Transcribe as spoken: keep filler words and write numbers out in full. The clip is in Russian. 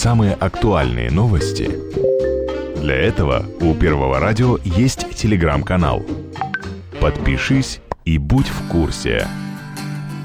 самые актуальные новости? Для этого у Первого радио есть телеграм-канал. Подпишись и будь в курсе.